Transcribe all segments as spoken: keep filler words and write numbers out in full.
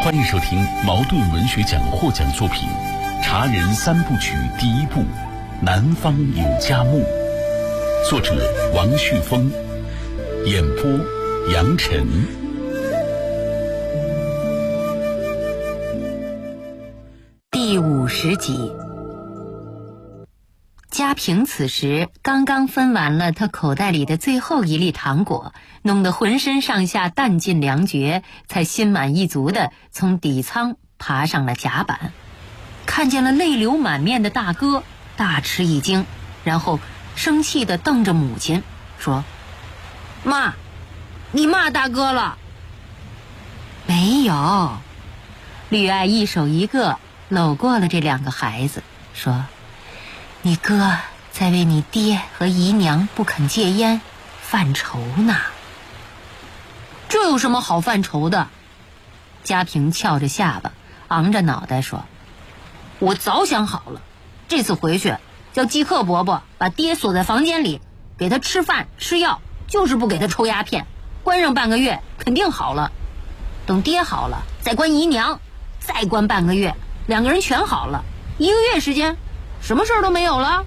欢迎收听茅盾文学奖获奖作品《茶人三部曲》第一部《南方有佳木》，作者王旭峰，演播杨晨。 第五十集。家平此时刚刚分完了他口袋里的最后一粒糖果，弄得浑身上下弹尽粮绝，才心满意足地从底舱爬上了甲板，看见了泪流满面的大哥，大吃一惊，然后生气地瞪着母亲说：妈，你骂大哥了？没有。吕爱一手一个搂过了这两个孩子，说：你哥在为你爹和姨娘不肯戒烟犯愁呢。这有什么好犯愁的？家平翘着下巴，昂着脑袋说：我早想好了，这次回去叫季克伯伯把爹锁在房间里，给他吃饭吃药，就是不给他抽鸦片，关上半个月肯定好了。等爹好了再关姨娘，再关半个月，两个人全好了，一个月时间什么事儿都没有了。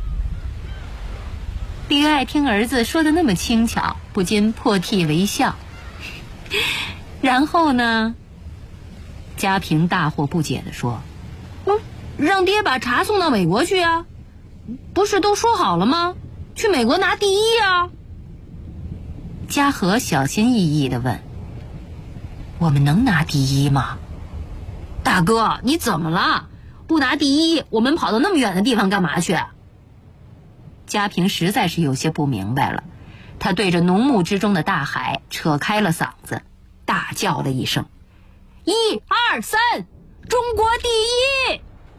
吕爱听儿子说的那么轻巧，不禁破涕为笑。然后呢？家平大惑不解地说：嗯，让爹把茶送到美国去啊，不是都说好了吗？去美国拿第一啊。嘉禾小心翼翼地问：我们能拿第一吗？大哥，你怎么了？不拿第一，我们跑到那么远的地方干嘛去？家平实在是有些不明白了，他对着浓雾之中的大海扯开了嗓子，大叫了一声：一二三，中国第一！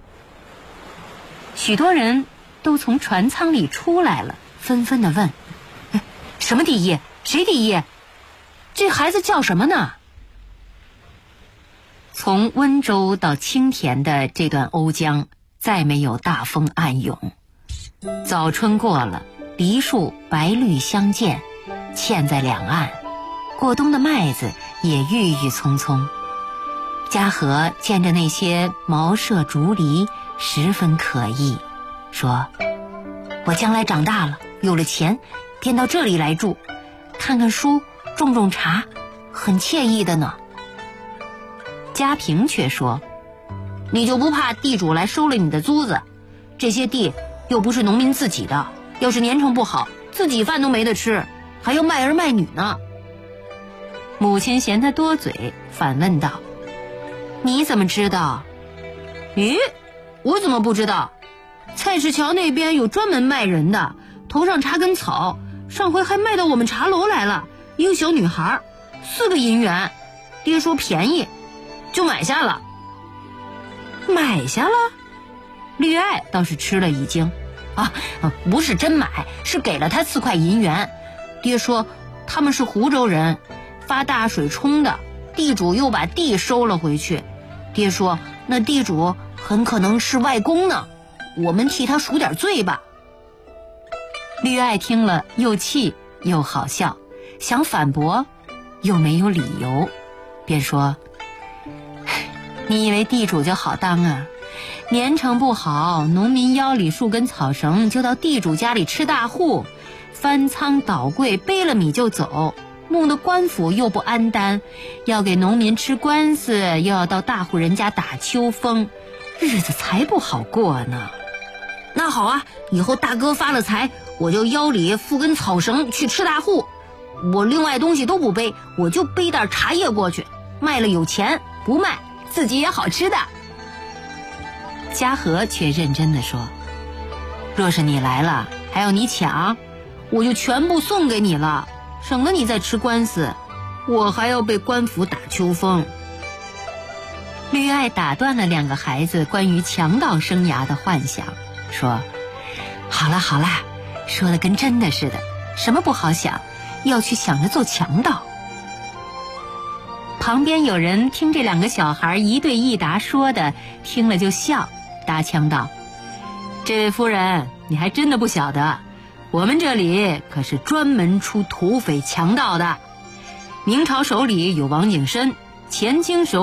许多人都从船舱里出来了，纷纷地问：什么第一？谁第一？这孩子叫什么呢？从温州到青田的这段瓯江再没有大风暗涌，早春过了，梨树白绿相间，嵌在两岸，过冬的麦子也郁郁葱葱。嘉禾见着那些茅舍竹篱，十分可意，说：我将来长大了，有了钱，便到这里来住，看看书，种种茶，很惬意的呢。家平却说：你就不怕地主来收了你的租子？这些地又不是农民自己的，要是年成不好，自己饭都没得吃，还要卖儿卖女呢。母亲嫌他多嘴，反问道：你怎么知道？咦，我怎么不知道？菜市桥那边有专门卖人的，头上插根草，上回还卖到我们茶楼来了，一个小女孩，四个银元，爹说便宜，就买下了。买下了？吕爱倒是吃了一惊，啊，不是真买，是给了他四块银元。爹说他们是湖州人，发大水冲的，地主又把地收了回去。爹说那地主很可能是外公呢，我们替他赎点罪吧。吕爱听了又气又好笑，想反驳又没有理由，便说：你以为地主就好当啊？年成不好，农民腰里束根草绳，就到地主家里吃大户，翻仓倒柜，背了米就走，弄得官府又不安单，要给农民吃官司，又要到大户人家打秋风，日子才不好过呢。那好啊，以后大哥发了财，我就腰里附根草绳去吃大户，我另外东西都不背，我就背点茶叶过去，卖了有钱，不卖自己也好吃的。嘉禾却认真地说：若是你来了还要你抢，我就全部送给你了，省得你再吃官司，我还要被官府打秋风。吕爱打断了两个孩子关于强盗生涯的幻想，说：好了好了，说的跟真的似的，什么不好想，要去想着做强盗。旁边有人听这两个小孩一对一答说的，听了就笑，搭腔道：这位夫人，你还真的不晓得，我们这里可是专门出土匪强盗的。明朝手里有王景深，前清手